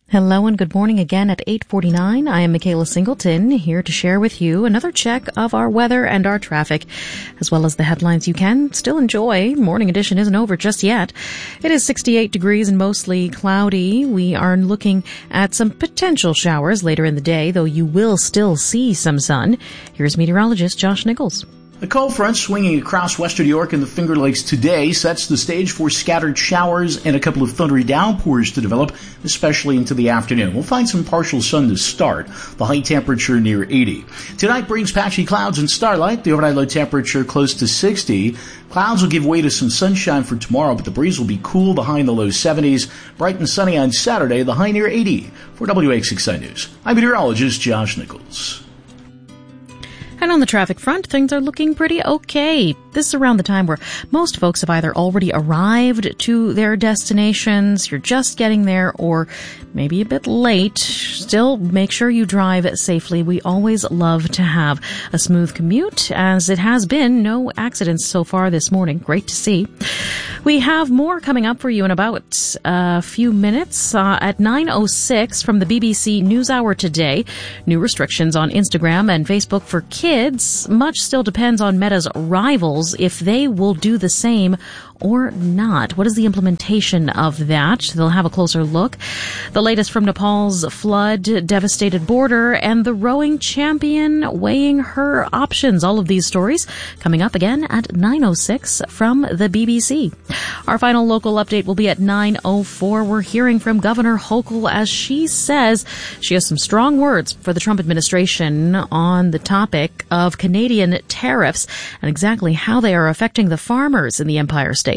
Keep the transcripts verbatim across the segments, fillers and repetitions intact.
Hello and good morning again at eight forty-nine. I am Michaela Singleton, here to share with you another check of our weather and our traffic, as well as the headlines you can still enjoy. Morning edition isn't over just yet. It is sixty-eight degrees and mostly cloudy. We are looking at some potential showers later in the day, though you will still see some sun. Here's meteorologist Josh Nichols. The cold front swinging across western New York and the Finger Lakes today sets the stage for scattered showers and a couple of thundery downpours to develop, especially into the afternoon. We'll find some partial sun to start. The high temperature near eighty. Tonight brings patchy clouds and starlight. The overnight low temperature close to sixty. Clouds will give way to some sunshine for tomorrow, but the breeze will be cool, the high in the low seventies. Bright and sunny on Saturday, the high near eighty. For W A X six I News, I'm meteorologist Josh Nichols. And on the traffic front, things are looking pretty okay. This is around the time where most folks have either already arrived to their destinations, you're just getting there, or maybe a bit late. Still, make sure you drive safely. We always love to have a smooth commute, as it has been no accidents so far this morning. Great to see. We have more coming up for you in about a few minutes. Uh, at nine oh six from the B B C NewsHour today, new restrictions on Instagram and Facebook for kids. Much still depends on Meta's rivals if they will do the same or not. What is the implementation of that? They'll have a closer look. The latest from Nepal's flood devastated border and the rowing champion weighing her options. All of these stories coming up again at nine oh six from the B B C. Our final local update will be at nine oh four. We're hearing from Governor Hochul as she says she has some strong words for the Trump administration on the topic of Canadian tariffs and exactly how they are affecting the farmers in the Empire State.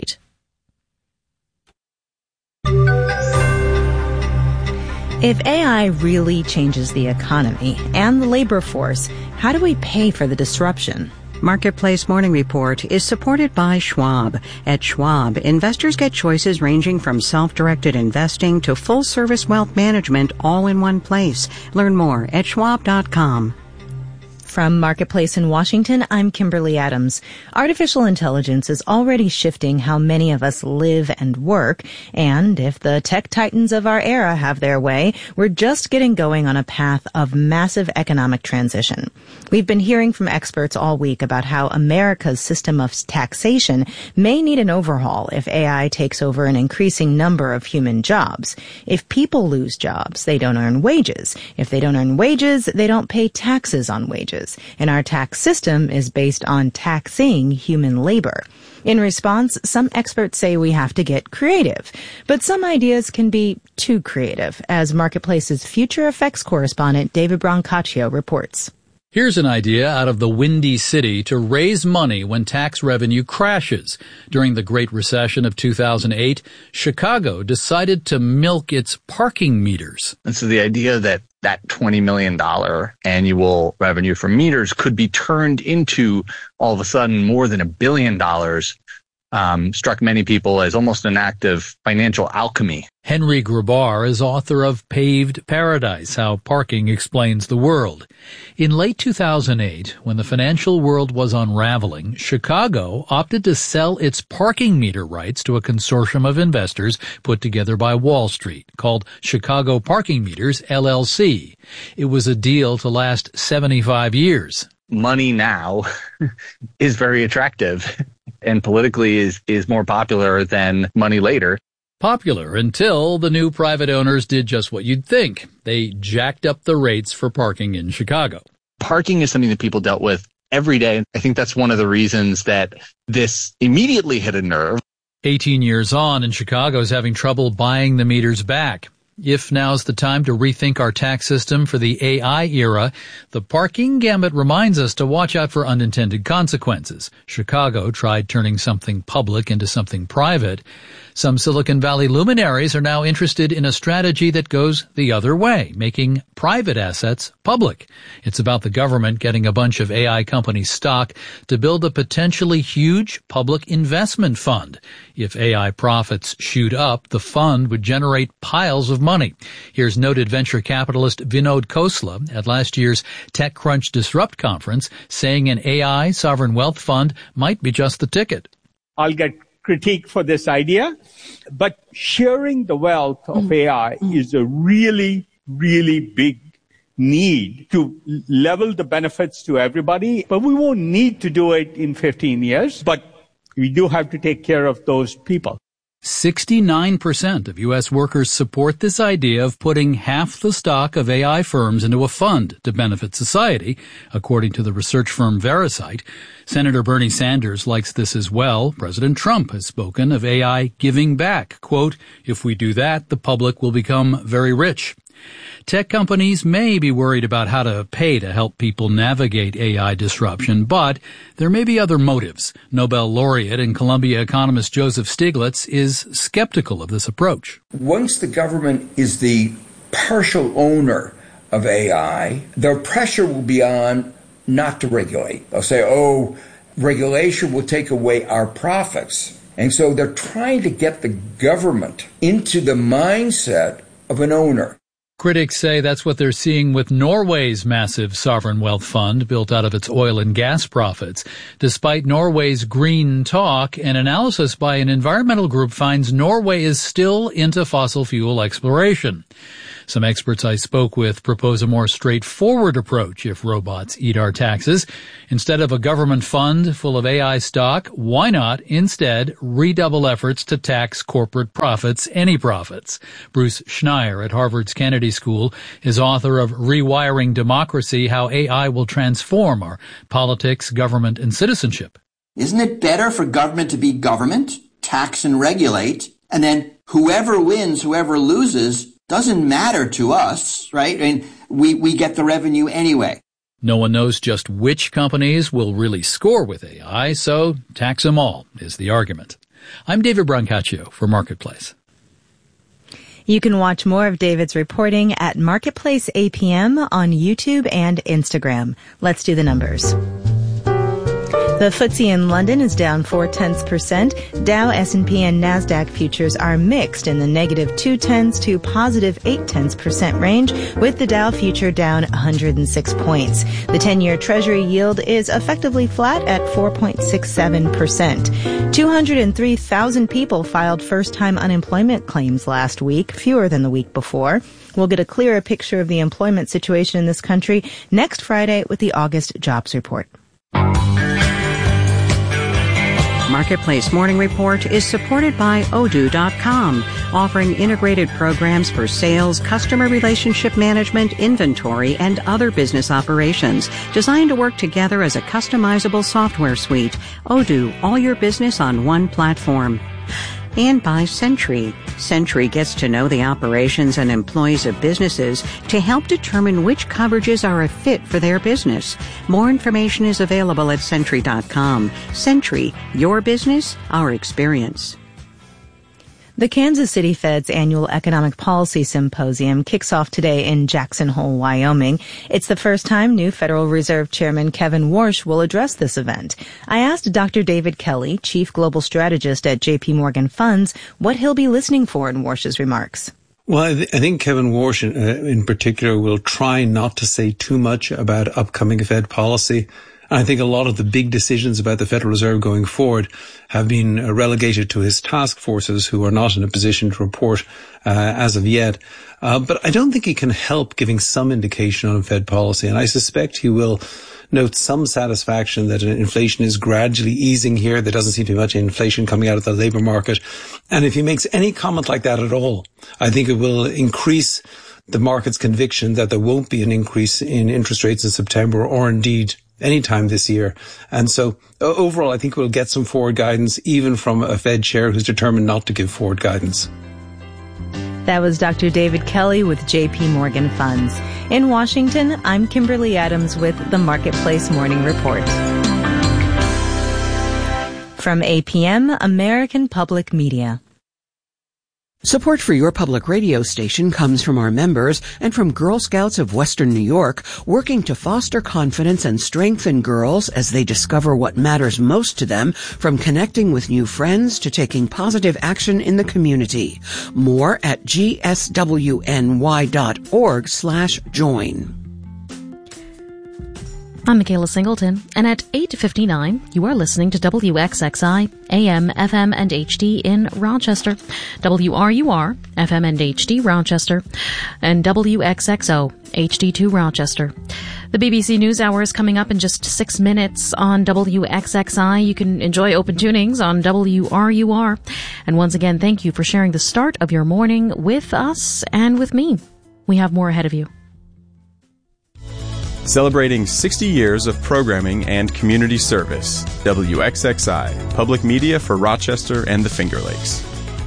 If A I really changes the economy and the labor force, how do we pay for the disruption? Marketplace Morning Report is supported by Schwab. At Schwab, investors get choices ranging from self-directed investing to full-service wealth management all in one place. Learn more at schwab dot com. From Marketplace in Washington, I'm Kimberly Adams. Artificial intelligence is already shifting how many of us live and work, and if the tech titans of our era have their way, we're just getting going on a path of massive economic transition. We've been hearing from experts all week about how America's system of taxation may need an overhaul if A I takes over an increasing number of human jobs. If people lose jobs, they don't earn wages. If they don't earn wages, they don't pay taxes on wages. And our tax system is based on taxing human labor. In response, some experts say we have to get creative. But some ideas can be too creative, as Marketplace's future effects correspondent David Brancaccio reports. Here's an idea out of the Windy City to raise money when tax revenue crashes. During the Great Recession of two thousand eight, Chicago decided to milk its parking meters. And so the idea that that twenty million dollars annual revenue from meters could be turned into, all of a sudden, more than a billion dollars um, struck many people as almost an act of financial alchemy. Henry Grabar is author of Paved Paradise, How Parking Explains the World. In late two thousand eight, when the financial world was unraveling, Chicago opted to sell its parking meter rights to a consortium of investors put together by Wall Street, called Chicago Parking Meters, L L C. It was a deal to last seventy-five years. Money now is very attractive and politically is, is more popular than money later. Popular until the new private owners did just what you'd think. They jacked up the rates for parking in Chicago. Parking is something that people dealt with every day. I think that's one of the reasons that this immediately hit a nerve. eighteen years on, and Chicago's having trouble buying the meters back. If now's the time to rethink our tax system for the A I era, the parking gambit reminds us to watch out for unintended consequences. Chicago tried turning something public into something private. Some Silicon Valley luminaries are now interested in a strategy that goes the other way, making private assets public. It's about the government getting a bunch of A I company stock to build a potentially huge public investment fund. If A I profits shoot up, the fund would generate piles of money. Here's noted venture capitalist Vinod Khosla at last year's TechCrunch Disrupt conference saying an A I sovereign wealth fund might be just the ticket. I'll get critique for this idea, but sharing the wealth of mm-hmm. A I mm-hmm. is a really, really big need to level the benefits to everybody. But we won't need to do it in fifteen years, but we do have to take care of those people. sixty-nine percent of U S workers support this idea of putting half the stock of A I firms into a fund to benefit society, according to the research firm Verisight. Senator Bernie Sanders likes this as well. President Trump has spoken of A I giving back. Quote, if we do that, the public will become very rich. Tech companies may be worried about how to pay to help people navigate A I disruption, but there may be other motives. Nobel laureate and Columbia economist Joseph Stiglitz is skeptical of this approach. Once the government is the partial owner of A I, their pressure will be on not to regulate. They'll say, oh, regulation will take away our profits. And so they're trying to get the government into the mindset of an owner. Critics say that's what they're seeing with Norway's massive sovereign wealth fund built out of its oil and gas profits. Despite Norway's green talk, an analysis by an environmental group finds Norway is still into fossil fuel exploration. Some experts I spoke with propose a more straightforward approach if robots eat our taxes. Instead of a government fund full of A I stock, why not instead redouble efforts to tax corporate profits, any profits? Bruce Schneier at Harvard's Kennedy School is author of Rewiring Democracy, How A I Will Transform Our Politics, Government, and Citizenship. Isn't it better for government to be government, tax and regulate, and then whoever wins, whoever loses, doesn't matter to us, right? I mean, we, we get the revenue anyway. No one knows just which companies will really score with A I, so tax them all is the argument. I'm David Brancaccio for Marketplace. You can watch more of David's reporting at Marketplace A P M on YouTube and Instagram. Let's do the numbers. The F T S E in London is down four tenths percent. Dow, S and P, and NASDAQ futures are mixed in the negative two tenths to positive eight tenths percent range, with the Dow future down one hundred six points. The ten-year Treasury yield is effectively flat at four point six seven percent. two hundred three thousand people filed first-time unemployment claims last week, fewer than the week before. We'll get a clearer picture of the employment situation in this country next Friday with the August jobs report. Marketplace Morning Report is supported by Odoo dot com, offering integrated programs for sales, customer relationship management, inventory, and other business operations, designed to work together as a customizable software suite. Odoo, all your business on one platform. And by Sentry. Sentry gets to know the operations and employees of businesses to help determine which coverages are a fit for their business. More information is available at Sentry dot com. Sentry, your business, our experience. The Kansas City Fed's annual Economic Policy Symposium kicks off today in Jackson Hole, Wyoming. It's the first time new Federal Reserve Chairman Kevin Warsh will address this event. I asked Doctor David Kelly, Chief Global Strategist at J P Morgan Funds, what he'll be listening for in Warsh's remarks. Well, I, th- I think Kevin Warsh in, uh, in particular will try not to say too much about upcoming Fed policy. I think a lot of the big decisions about the Federal Reserve going forward have been relegated to his task forces, who are not in a position to report uh, as of yet. Uh, but I don't think he can help giving some indication on Fed policy. And I suspect he will note some satisfaction that inflation is gradually easing here. There doesn't seem to be much inflation coming out of the labor market. And if he makes any comment like that at all, I think it will increase the market's conviction that there won't be an increase in interest rates in September, or indeed anytime this year. And so overall, I think we'll get some forward guidance, even from a Fed chair who's determined not to give forward guidance. That was Doctor David Kelly with J P Morgan Funds. In Washington, I'm Kimberly Adams with the Marketplace Morning Report. From A P M, American Public Media. Support for your public radio station comes from our members and from Girl Scouts of Western New York, working to foster confidence and strengthen girls as they discover what matters most to them, from connecting with new friends to taking positive action in the community. More at g s w n y dot org slash join. I'm Michaela Singleton, and at eight fifty-nine, you are listening to W X X I, A M, F M, and H D in Rochester, W R U R, F M and H D Rochester, and W X X O, H D two Rochester. The B B C News Hour is coming up in just six minutes on W X X I. You can enjoy open tunings on W R U R. And once again, thank you for sharing the start of your morning with us and with me. We have more ahead of you. Celebrating sixty years of programming and community service. W X X I, public media for Rochester and the Finger Lakes.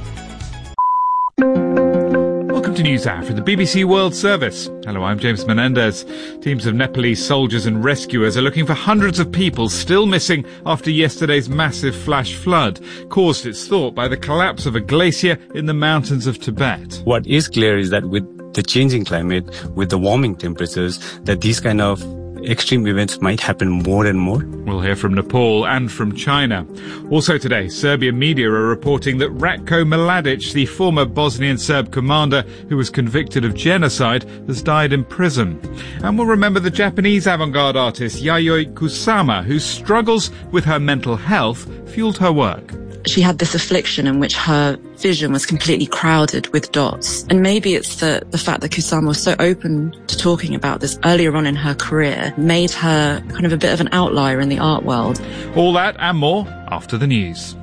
Welcome to NewsHour from the B B C World Service. Hello, I'm James Menendez. Teams of Nepalese soldiers and rescuers are looking for hundreds of people still missing after yesterday's massive flash flood, caused, it's thought, by the collapse of a glacier in the mountains of Tibet. What is clear is that with the changing climate, with the warming temperatures, that these kind of extreme events might happen more and more. We'll hear from Nepal and from China. Also today, Serbian media are reporting that Ratko Mladic, the former Bosnian Serb commander who was convicted of genocide, has died in prison. And we'll remember the Japanese avant-garde artist Yayoi Kusama, whose struggles with her mental health fueled her work. She had this affliction in which her vision was completely crowded with dots. And maybe it's the, the fact that Kusama was so open to talking about this earlier on in her career made her kind of a bit of an outlier in the art world. All that and more after the news.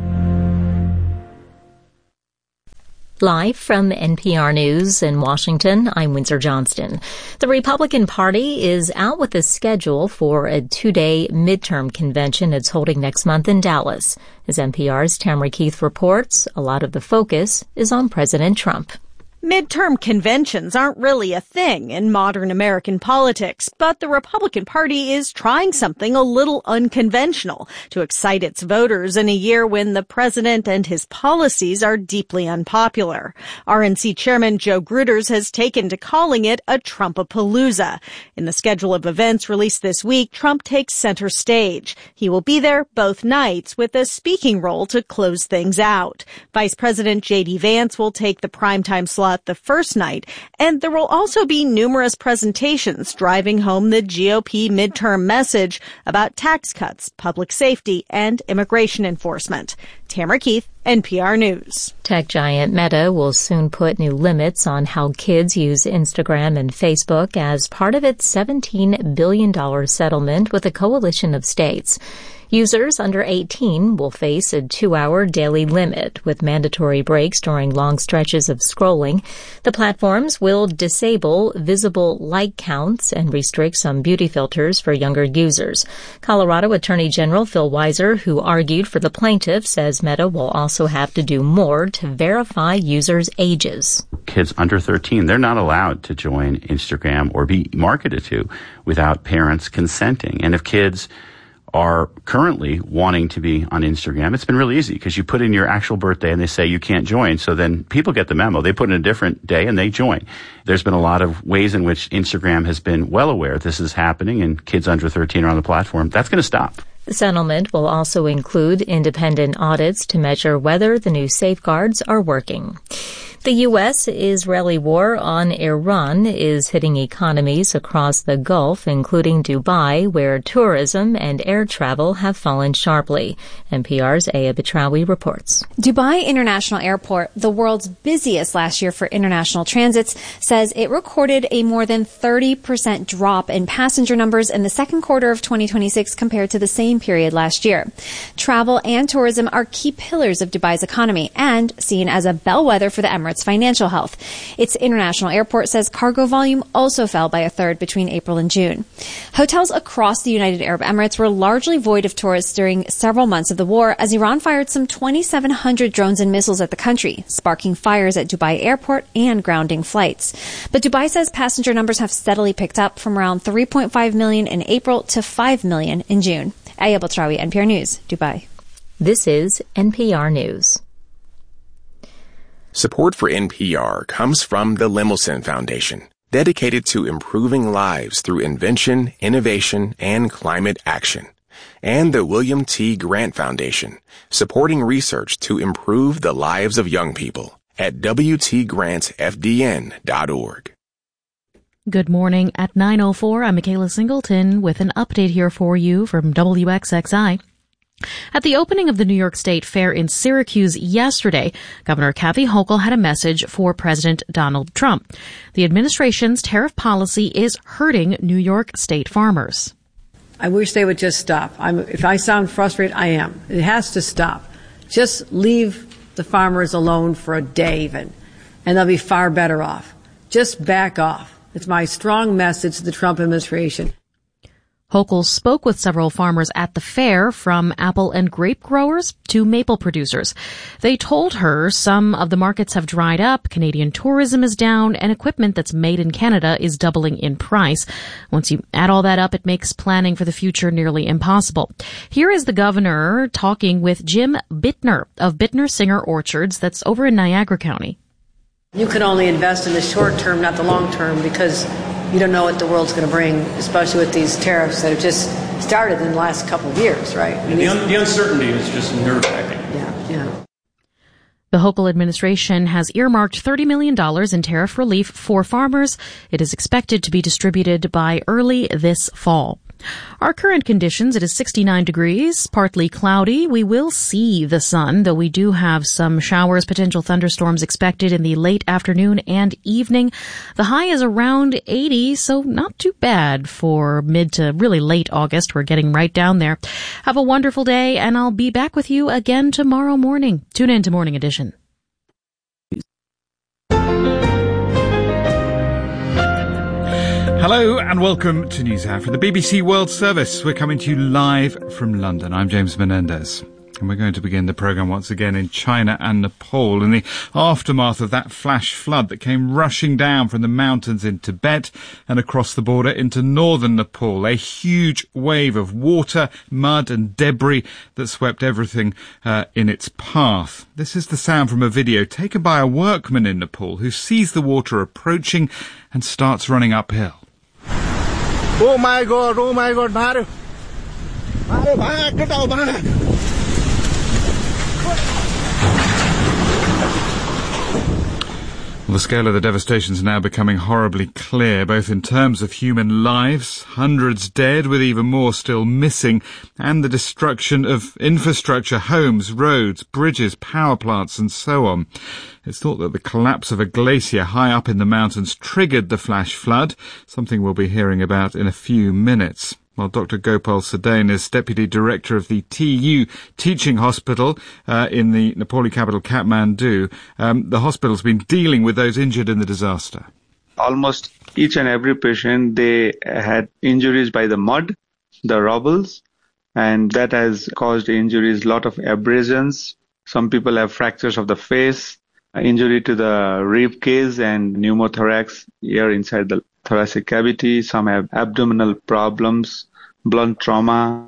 Live from N P R News in Washington, I'm Windsor Johnston. The Republican Party is out with a schedule for a two-day midterm convention it's holding next month in Dallas. As N P R's Tamara Keith reports, a lot of the focus is on President Trump. Midterm conventions aren't really a thing in modern American politics, but the Republican Party is trying something a little unconventional to excite its voters in a year when the president and his policies are deeply unpopular. R N C Chairman Joe Gruters has taken to calling it a Trumpapalooza. In the schedule of events released this week, Trump takes center stage. He will be there both nights with a speaking role to close things out. Vice President J D Vance will take the primetime slot the first night, and there will also be numerous presentations driving home the G O P midterm message about tax cuts, public safety, and immigration enforcement. Tamara Keith, N P R News. Tech giant Meta will soon put new limits on how kids use Instagram and Facebook as part of its seventeen billion dollars settlement with a coalition of states. Users under eighteen will face a two-hour daily limit with mandatory breaks during long stretches of scrolling. The platforms will disable visible like counts and restrict some beauty filters for younger users. Colorado Attorney General Phil Weiser, who argued for the plaintiff, says Meta will also have to do more to verify users' ages. Kids under thirteen, they're not allowed to join Instagram or be marketed to without parents consenting. And if kids are currently wanting to be on Instagram, it's been really easy because you put in your actual birthday and they say you can't join. So then people get the memo. They put in a different day and they join. There's been a lot of ways in which Instagram has been well aware this is happening and kids under thirteen are on the platform. That's going to stop. The settlement will also include independent audits to measure whether the new safeguards are working. The U S-Israeli war on Iran is hitting economies across the Gulf, including Dubai, where tourism and air travel have fallen sharply. N P R's Aya Betrawi reports. Dubai International Airport, the world's busiest last year for international transits, says it recorded a more than thirty percent drop in passenger numbers in the second quarter of twenty twenty-six compared to the same period last year. Travel and tourism are key pillars of Dubai's economy and seen as a bellwether for the Emirates' financial health. Its international airport says cargo volume also fell by a third between April and June. Hotels across the United Arab Emirates were largely void of tourists during several months of the war as Iran fired some twenty-seven hundred drones and missiles at the country, sparking fires at Dubai Airport and grounding flights. But Dubai says passenger numbers have steadily picked up from around three point five million in April to five million in June. Aya Batrawi, N P R News, Dubai. This is N P R News. Support for N P R comes from the Lemelson Foundation, dedicated to improving lives through invention, innovation, and climate action. And the William T. Grant Foundation, supporting research to improve the lives of young people at W T grant F D N dot org. Good morning. At nine oh four, I'm Michaela Singleton with an update here for you from W X X I. At the opening of the New York State Fair in Syracuse yesterday, Governor Kathy Hochul had a message for President Donald Trump. The administration's tariff policy is hurting New York State farmers. I wish they would just stop. I'm, if I sound frustrated, I am. It has to stop. Just leave the farmers alone for a day even, and they'll be far better off. Just back off. It's my strong message to the Trump administration. Hochul spoke with several farmers at the fair, from apple and grape growers to maple producers. They told her some of the markets have dried up, Canadian tourism is down, and equipment that's made in Canada is doubling in price. Once you add all that up, it makes planning for the future nearly impossible. Here is the governor talking with Jim Bittner of Bittner Singer Orchards, that's over in Niagara County. You can only invest in the short term, not the long term, because you don't know what the world's going to bring, especially with these tariffs that have just started in the last couple of years, right? I mean, the, un- the uncertainty is just nerve-wracking. Yeah, yeah. The Hochul administration has earmarked thirty million dollars in tariff relief for farmers. It is expected to be distributed by early this fall. Our current conditions, it is sixty-nine degrees, partly cloudy. We will see the sun, though we do have some showers, potential thunderstorms expected in the late afternoon and evening. The high is around eighty, so not too bad for mid to really late August. We're getting right down there. Have a wonderful day, and I'll be back with you again tomorrow morning. Tune in to Morning Edition. Hello and welcome to NewsHour from the B B C World Service. We're coming to you live from London. I'm James Menendez. And we're going to begin the programme once again in China and Nepal in the aftermath of that flash flood that came rushing down from the mountains in Tibet and across the border into northern Nepal. A huge wave of water, mud and debris that swept everything uh, in its path. This is the sound from a video taken by a workman in Nepal who sees the water approaching and starts running uphill. Oh my God, oh my God, Mario. Mario, bhag, get out, bhag. Well, the scale of the devastation is now becoming horribly clear, both in terms of human lives, hundreds dead with even more still missing, and the destruction of infrastructure, homes, roads, bridges, power plants and so on. It's thought that the collapse of a glacier high up in the mountains triggered the flash flood, something we'll be hearing about in a few minutes. Well, Doctor Gopal Sadain is Deputy Director of the T U Teaching Hospital uh, in the Nepali capital, Kathmandu. Um, the hospital's been dealing with those injured in the disaster. Almost each and every patient, they had injuries by the mud, the rubbles, and that has caused injuries, a lot of abrasions. Some people have fractures of the face, injury to the rib cage and pneumothorax here inside the thoracic cavity. Some have abdominal problems, blunt trauma,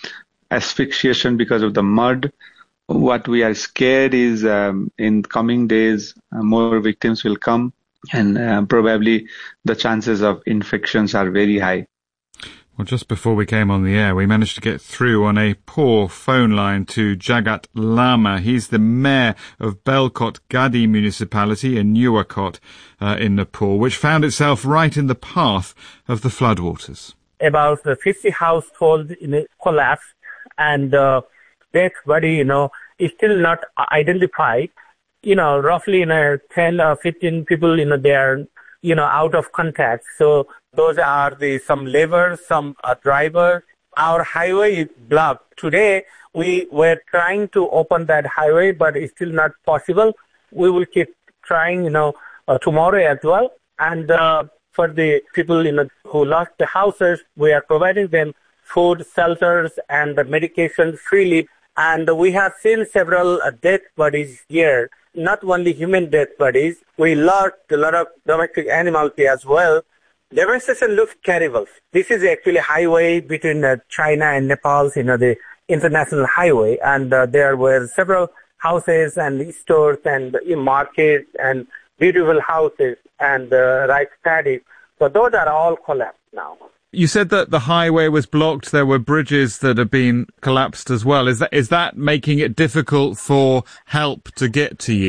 asphyxiation because of the mud. What we are scared is um, in coming days, uh, more victims will come, and uh, probably the chances of infections are very high. Well, just before we came on the air, we managed to get through on a poor phone line to Jagat Lama. He's the mayor of Belkot Gadi municipality in Nuwakot uh, in Nepal, which found itself right in the path of the floodwaters. About fifty households in a collapse, and uh, death body, you know, is still not identified. You know, roughly, you know, ten or fifteen people, you know, they are, you know, out of contact. So those are the some laborers, some uh, drivers. Our highway is blocked. Today, we were trying to open that highway, but it's still not possible. We will keep trying, you know, uh, tomorrow as well. And uh, for the people, you know, who lost the houses, we are providing them food, shelters, and the medication freely. And we have seen several uh, dead bodies here. Not only human dead bodies, we lost a lot of domestic animals as well. Devastation looks terrible. This is actually a highway between uh, China and Nepal, you know, the international highway. And uh, there were several houses and stores and uh, markets and beautiful houses and uh, rice paddies. So those are all collapsed now. You said that the highway was blocked. There were bridges that have been collapsed as well. Is that is that making it difficult for help to get to you?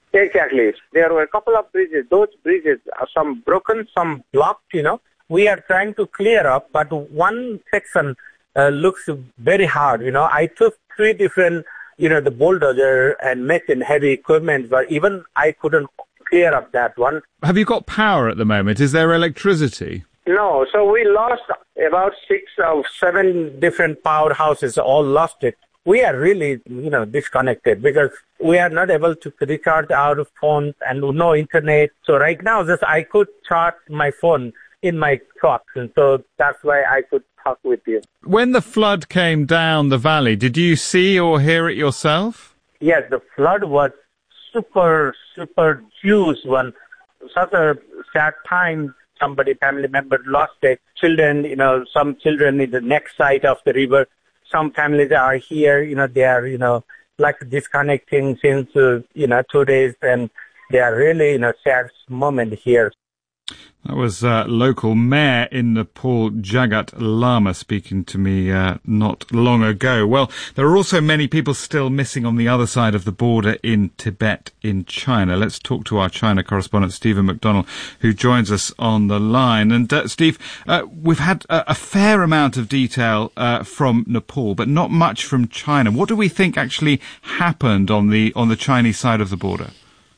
Exactly. There were a couple of bridges. Those bridges are some broken, some blocked, you know. We are trying to clear up, but one section uh, looks very hard, you know. I took three different, you know, the bulldozer and machine heavy equipment, but even I couldn't clear up that one. Have you got power at the moment? Is there electricity? No, so we lost about six or seven different powerhouses, all lost it. We are really, you know, disconnected because we are not able to recharge our phones and no internet. So right now, just I could charge my phone in my truck, and so that's why I could talk with you. When the flood came down the valley, did you see or hear it yourself? Yes, the flood was super, super huge one. Such a sad time. Somebody, family member lost their children, you know, some children in the next side of the river. Some families are here, you know, they are, you know, like disconnecting since, uh, you know, two days, and they are really, you know, sad moment here. That was uh, local mayor in Nepal, Jagat Lama, speaking to me uh, not long ago. Well, there are also many people still missing on the other side of the border in Tibet, in China. Let's talk to our China correspondent, Stephen McDonnell, who joins us on the line. And, uh, Steve, uh, we've had a, a fair amount of detail uh, from Nepal, but not much from China. What do we think actually happened on the on the Chinese side of the border?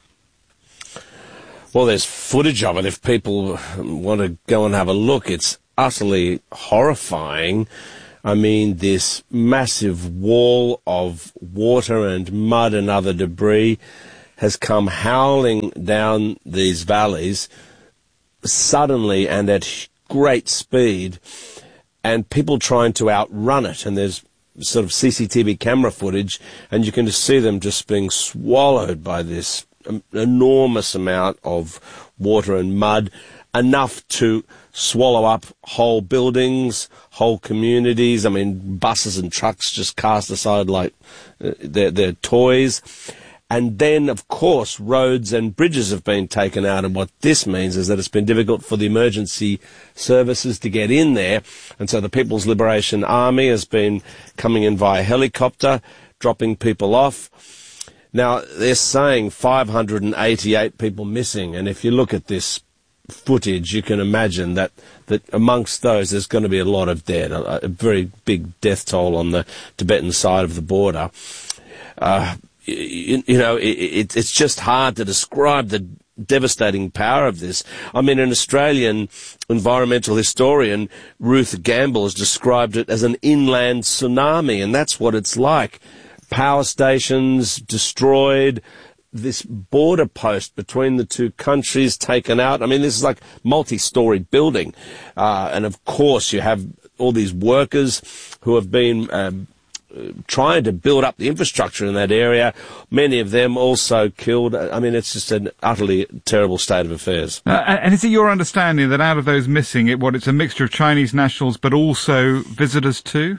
Well, there's footage of it. If people want to go and have a look, it's utterly horrifying. I mean, this massive wall of water and mud and other debris has come howling down these valleys suddenly and at great speed, and people trying to outrun it. And there's sort of C C T V camera footage, and you can just see them just being swallowed by this enormous amount of water and mud, enough to swallow up whole buildings, whole communities. I mean, buses and trucks just cast aside like uh, their, their toys. And then, of course, roads and bridges have been taken out. And what this means is that it's been difficult for the emergency services to get in there. And so the People's Liberation Army has been coming in via helicopter, dropping people off. Now, they're saying five hundred eighty-eight people missing, and if you look at this footage, you can imagine that, that amongst those there's going to be a lot of dead, a, a very big death toll on the Tibetan side of the border. Uh, you, you know, it, it, it's just hard to describe the devastating power of this. I mean, an Australian environmental historian, Ruth Gamble, has described it as an inland tsunami, and that's what it's like. Power stations destroyed, this border post between the two countries taken out. I mean, this is like multi-story building. Uh, and of course, you have all these workers who have been um, trying to build up the infrastructure in that area. Many of them also killed. I mean, it's just an utterly terrible state of affairs. Uh, and is it your understanding that out of those missing, it, what, it's a mixture of Chinese nationals but also visitors too?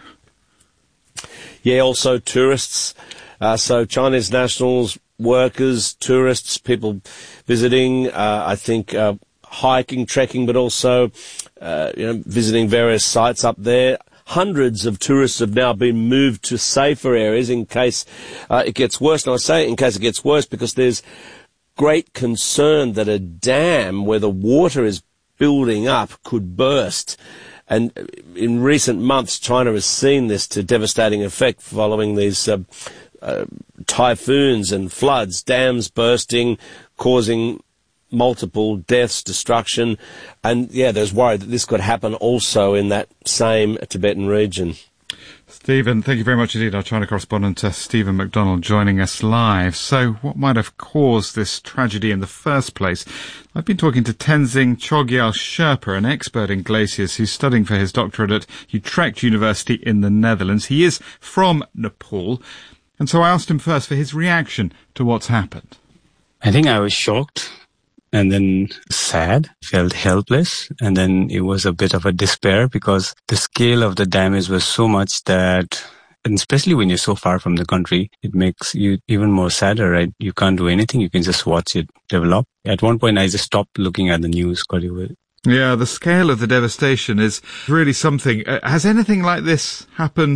Yeah, also tourists. Uh, so Chinese nationals, workers, tourists, people visiting, uh, I think, uh, hiking, trekking, but also, uh, you know, visiting various sites up there. Hundreds of tourists have now been moved to safer areas in case uh, it gets worse. And I say in case it gets worse because there's great concern that a dam where the water is building up could burst. And in recent months, China has seen this to devastating effect following these uh, uh, typhoons and floods, dams bursting, causing multiple deaths, destruction. And, yeah, there's worry that this could happen also in that same Tibetan region. Stephen, thank you very much indeed. Our China correspondent, uh, Stephen McDonnell, joining us live. So what might have caused this tragedy in the first place? I've been talking to Tenzing Chogyal Sherpa, an expert in glaciers who's studying for his doctorate at Utrecht University in the Netherlands. He is from Nepal. And so I asked him first for his reaction to what's happened. I think I was shocked and then sad, felt helpless, and then it was a bit of a despair because the scale of the damage was so much that, and especially when you're so far from the country, it makes you even more sadder, right? You can't do anything, you can just watch it develop. At one point I just stopped looking at the news quite a bit. Yeah, the scale of the devastation is really something. Uh, has anything like this happened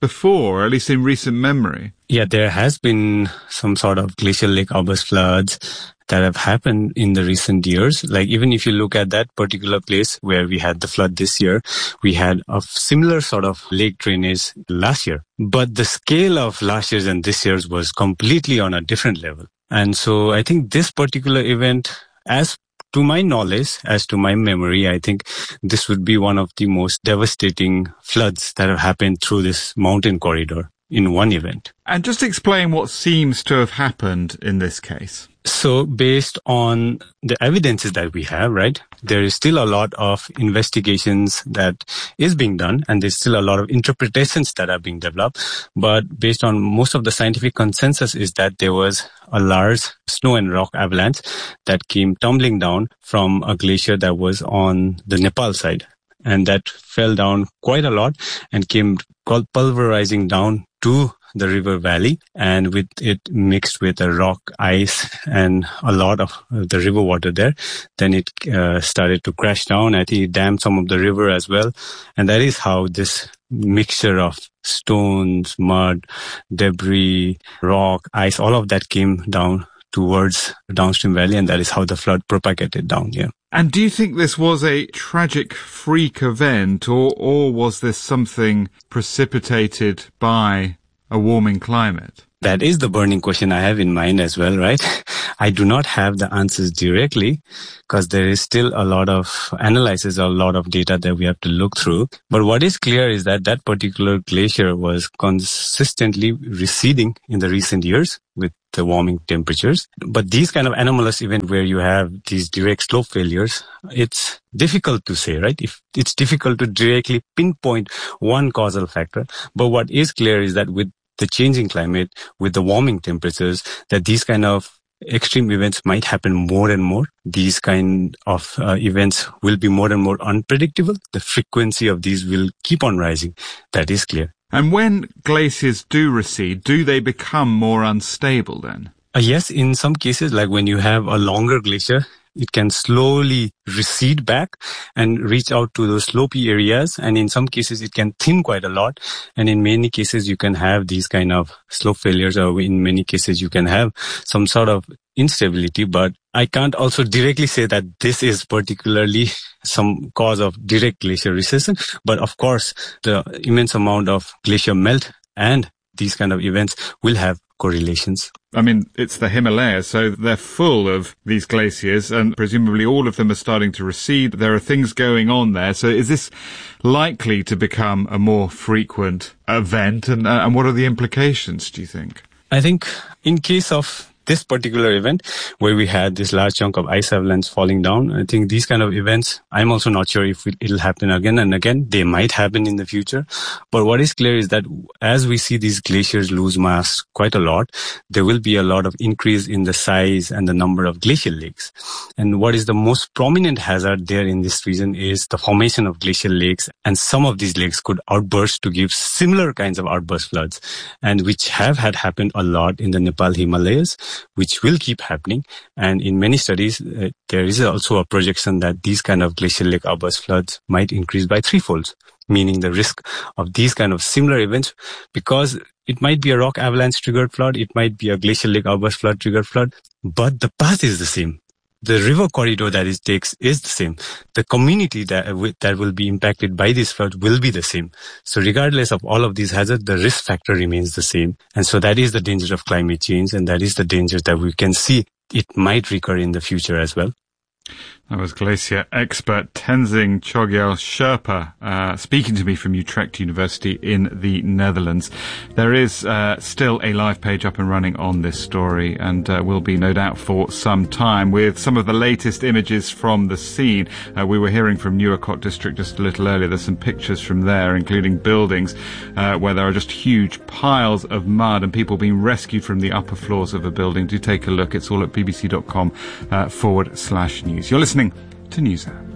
before, at least in recent memory. Yeah, there has been some sort of glacial lake outburst floods that have happened in the recent years. Like even if you look at that particular place where we had the flood this year, we had a similar sort of lake drainage last year. But the scale of last year's and this year's was completely on a different level. And so I think this particular event, as to my knowledge, as to my memory, I think this would be one of the most devastating floods that have happened through this mountain corridor in one event. And just explain what seems to have happened in this case. So based on the evidences that we have, right, there is still a lot of investigations that is being done, and there's still a lot of interpretations that are being developed. But based on most of the scientific consensus is that there was a large snow and rock avalanche that came tumbling down from a glacier that was on the Nepal side. And that fell down quite a lot and came pulverizing down to the river valley, and with it mixed with the rock, ice, and a lot of the river water there, then it uh, started to crash down. I think it dammed some of the river as well. And that is how this mixture of stones, mud, debris, rock, ice, all of that came down towards the downstream valley, and that is how the flood propagated down here. And do you think this was a tragic freak event, or, or was this something precipitated by a warming climate? That is the burning question I have in mind as well, right? I do not have the answers directly because there is still a lot of analysis, a lot of data that we have to look through. But what is clear is that that particular glacier was consistently receding in the recent years with the warming temperatures. But these kind of anomalous events where you have these direct slope failures, it's difficult to say, right? If it's difficult to directly pinpoint one causal factor. But what is clear is that with the changing climate, with the warming temperatures, that these kind of extreme events might happen more and more. These kind of uh, events will be more and more unpredictable. The frequency of these will keep on rising. That is clear. And when glaciers do recede, do they become more unstable then? Uh, yes, in some cases, like when you have a longer glacier, it can slowly recede back and reach out to those slopey areas. And in some cases, it can thin quite a lot. And in many cases, you can have these kind of slope failures, or in many cases, you can have some sort of instability. But I can't also directly say that this is particularly some cause of direct glacier recession. But of course, the immense amount of glacier melt and these kind of events will have correlations. I mean, it's the Himalayas, so they're full of these glaciers, and presumably all of them are starting to recede. There are things going on there. So is this likely to become a more frequent event? And, uh, and what are the implications, do you think? I think in case of this particular event where we had this large chunk of ice avalanche falling down, I think these kind of events, I'm also not sure if it'll happen again and again. They might happen in the future. But what is clear is that as we see these glaciers lose mass quite a lot, there will be a lot of increase in the size and the number of glacial lakes. And what is the most prominent hazard there in this region is the formation of glacial lakes. And some of these lakes could outburst to give similar kinds of outburst floods, and which have had happened a lot in the Nepal Himalayas, which will keep happening. And in many studies, uh, there is also a projection that these kind of glacial lake outburst floods might increase by threefold, meaning the risk of these kind of similar events, because it might be a rock avalanche triggered flood, it might be a glacial lake outburst flood triggered flood, but the path is the same. The river corridor that it takes is the same. The community that w- that will be impacted by this flood will be the same. So regardless of all of these hazards, the risk factor remains the same. And so that is the danger of climate change, and that is the danger that we can see it might recur in the future as well. That was glacier expert Tenzing Chogyal Sherpa uh, speaking to me from Utrecht University in the Netherlands. There is uh, still a live page up and running on this story, and uh, will be no doubt for some time, with some of the latest images from the scene. Uh, we were hearing from Nuwakot district just a little earlier. There's some pictures from there, including buildings uh, where there are just huge piles of mud and people being rescued from the upper floors of a building. Do take a look. It's all at bbc.com uh, forward slash news. You're listening to NewsHour.